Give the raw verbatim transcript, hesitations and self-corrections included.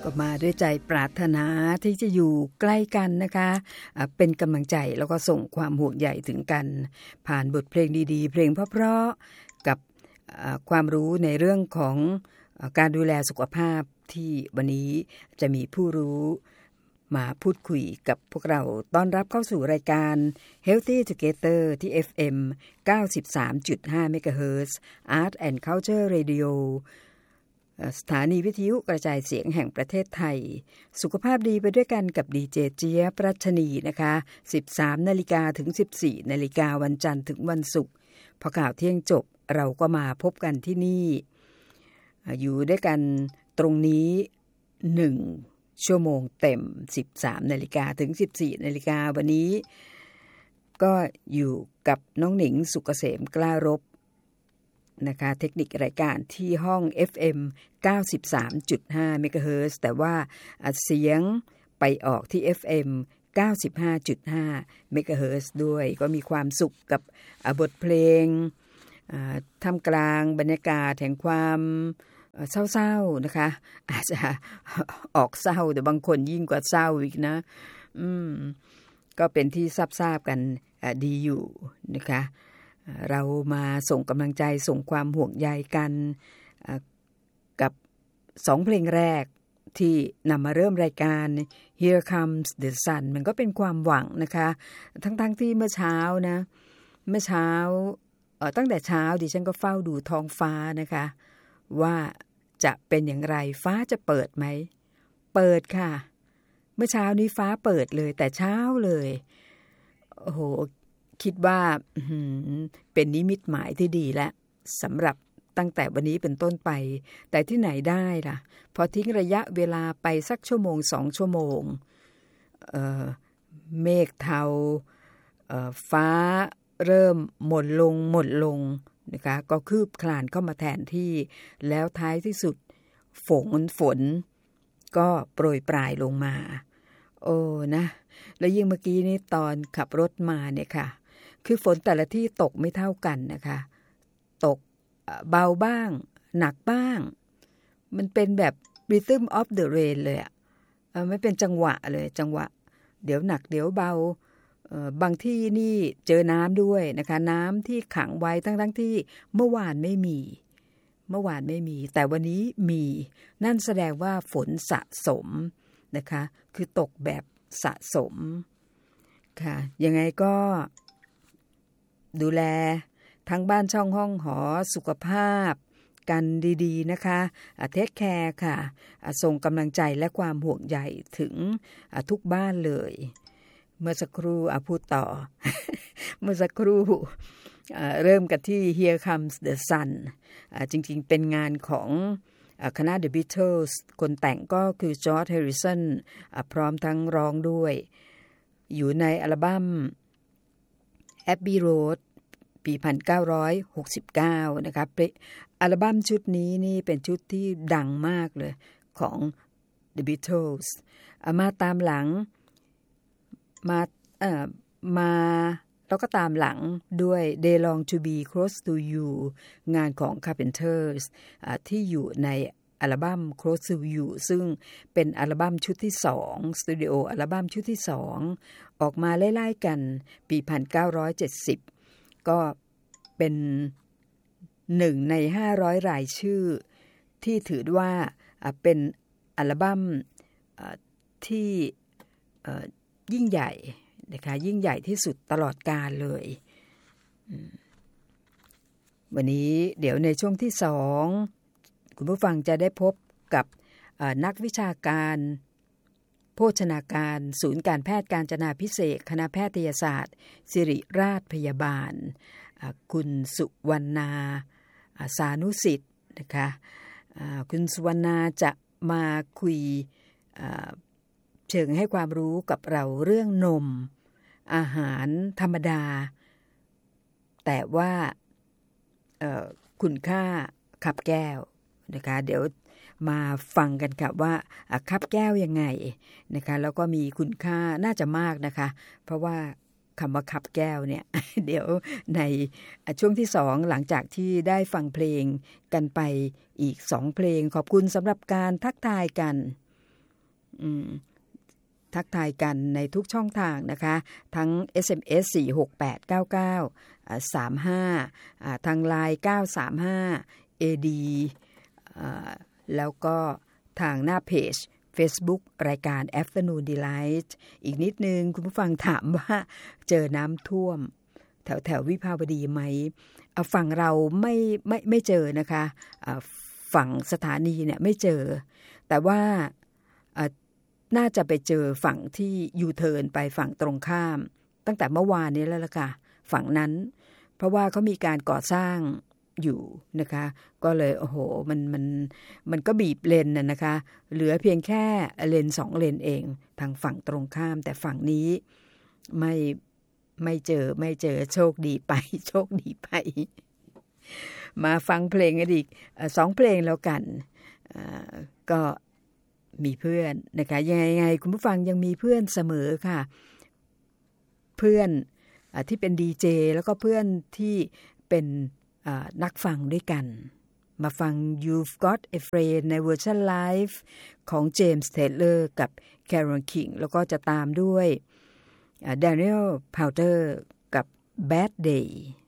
ก็มาด้วยใจปรารถนาที่จะอยู่ใกล้กันนะคะะเป็นกำลังใจแล้วก็ส่งความห่วงใยถึงกันผ่านบทเพลงดีๆเพลงเพราะๆกับความรู้ในเรื่องของการดูแลสุขภาพที่วันนี้จะมีผู้รู้มาพูดคุยกับพวกเราต้อนรับเข้าสู่รายการ Healthy Together ที่ เอฟ เอ็ม เก้าสิบสามจุดห้า เมกะเฮิรตซ์ Art and Culture Radio สถานีวิทยุกระจายเสียงแห่งประเทศไทยสุขภาพดีไปด้วยกันกับดีเจเจี๊ยบ รัชนีนะคะ สิบสามนาฬิกา ถึง สิบสี่นาฬิกา วันจันทร์ถึงวันศุกร์พอข่าวเที่ยงจบเราก็มาพบกันที่นี่อยู่ด้วยกันตรงนี้หนึ่งชั่วโมงเต็ม สิบสามนาฬิกา ถึง สิบสี่นาฬิกา วันนี้ก็อยู่กับน้องหนิงสุกเกษมกล้ารบนะคะเทคนิครายการที่ห้อง เอฟ เอ็ม เก้าสิบสามจุดห้า เมกะเฮิรตซ์แต่ว่าเสียงไปออกที่ เอฟ เอ็ม เก้าสิบห้าจุดห้า เมกะเฮิรตซ์ด้วยก็มีความสุขกับบทเพลงท่ามกลางบรรยากาศแห่งความเศร้าๆนะคะอาจจะออกเศร้าแต่บางคนยิ่งกว่าเศร้าอีกนะอืมก็เป็นที่ทราบๆกันดีอยู่นะคะเรามาส่งกำลังใจส่งความห่วงใยกันกับสองเพลงแรกที่นำมาเริ่มรายการ Here Comes the Sun มันก็เป็นความหวังนะคะทั้งๆที่เมื่อเช้านะเมื่อเช้าเอ่อตั้งแต่เช้าดิฉันก็เฝ้าดูท้องฟ้านะคะว่าจะเป็นอย่างไรฟ้าจะเปิดไหมเปิดค่ะเมื่อเช้านี้ฟ้าเปิดเลยแต่เช้าเลยโอ้โหคิดว่าเป็นนิมิตหมายที่ดีแล้วสำหรับตั้งแต่วันนี้เป็นต้นไปแต่ที่ไหนได้ล่ะพอทิ้งระยะเวลาไปสักชั่วโมงสองชั่วโมงเอ่อเมฆเทาเอ่อฟ้าเริ่มหม่นลงหม่นลงนะคะก็คืบคลานเข้ามาแทนที่แล้วท้ายที่สุดฝนฝนก็โปรยปลายลงมาโอ้นะแล้วยิ่งเมื่อกี้นี้ตอนขับรถมาเนี่ยค่ะคือฝนแต่ละที่ตกไม่เท่ากันนะคะตกเบาบ้างหนักบ้างมันเป็นแบบ rhythm of the rain เลยอ่ะไม่เป็นจังหวะเลยจังหวะเดี๋ยวหนักเดี๋ยวเบาบางที่นี่เจอน้ำด้วยนะคะน้ำที่ขังไว้ทั้งๆที่เมื่อวานไม่มีเมื่อวานไม่มีแต่วันนี้มีนั่นแสดงว่าฝนสะสมนะคะคือตกแบบสะสมค่ะยังไงก็ดูแลทั้งบ้านช่องห้องหอสุขภาพกันดีๆนะคะเทคแคร์ค่ะส่งกำลังใจและความห่วงใยถึงทุกบ้านเลยเมื่อสักครู่อ่ะพูดต่อ เมื่อสักครู่เริ่มกันที่ Here Comes the Sun จริงๆเป็นงานของคณะ The Beatles คนแต่งก็คือ George Harrison พร้อมทั้งร้องด้วยอยู่ในอัลบั้ม Abbey Road ปี หนึ่งพันเก้าร้อยหกสิบเก้า นะคะอัลบั้มชุดนี้นี่เป็นชุดที่ดังมากเลยของ The Beatles มาตามหลังมาเอ่อมาแล้วก็ตามหลังด้วย They Long to Be Close to You งานของ Carpenters ที่อยู่ในอัลบั้ม Close to You ซึ่งเป็นอัลบั้มชุดที่สองสตูดิโออัลบั้มชุดที่สองออกมาไล่ๆกันปี หนึ่งพันเก้าร้อยเจ็ดสิบ ก็เป็นหนึ่งในห้าร้อยรายชื่อที่ถือว่าเป็นอัลบั้มที่ยิ่งใหญ่นะคะยิ่งใหญ่ที่สุดตลอดกาลเลยวันนี้เดี๋ยวในช่วงที่สองคุณผู้ฟังจะได้พบกับนักวิชาการโภชนาการศูนย์การแพทย์กาญจนาภิเษกคณะแพทยศาสตร์ศิริราชพยาบาลคุณสุวรรณาสานุสิทธิ์นะคะคุณสุวรรณาจะมาคุยเชิงให้ความรู้กับเราเรื่องนมอาหารธรรมดาแต่ว่าคุณค่าขับแก้วนะคะเดี๋ยวมาฟังกันค่ะว่าขับแก้วยังไงนะคะแล้วก็มีคุณค่าน่าจะมากนะคะเพราะว่าคำว่าขับแก้วเนี่ย เดี๋ยวในช่วงที่สองหลังจากที่ได้ฟังเพลงกันไปอีกสองเพลงขอบคุณสำหรับการทักทายกันทักทายกันในทุกช่องทางนะคะทั้ง เอส เอ็ม เอส สี่ หก แปด เก้า เก้า สาม ห้าอ่าทางไลน์เก้า สาม ห้า เอ ดี อ่าแล้วก็ทางหน้าเพจ Facebook รายการ Afternoon Delight อีกนิดนึงคุณผู้ฟังถามว่าเจอน้ำท่วมแถวแถววิภาวดีไหมฝั่งเราไม่ไม่ไม่เจอนะคะฝั่งสถานีเนี่ยไม่เจอแต่ว่าน่าจะไปเจอฝั่งที่ยูเทิร์นไปฝั่งตรงข้ามตั้งแต่เมื่อวานนี้แล้วล่ะค่ะฝั่งนั้นเพราะว่าเขามีการก่อสร้างอยู่นะคะก็เลยโอ้โหมันมันมันก็บีบเลนน่ะนะคะเหลือเพียงแค่เลนสองเลนเองทางฝั่งตรงข้ามแต่ฝั่งนี้ไม่ไม่เจอไม่เจอโชคดีไปโชคดีไปมาฟังเพลงกันอีกสองเพลงแล้วกันก็มีเพื่อนนะคะยังไงไงคุณผู้ฟังยังมีเพื่อนเสมอค่ะเพื่อนที่เป็นดีเจแล้วก็เพื่อนที่เป็นนักฟังด้วยกันมาฟัง You've Got a Friend ในเวอร์ชันไลฟ์ของ James Taylor กับ Carole King แล้วก็จะตามด้วย Daniel Powter กับ Bad Day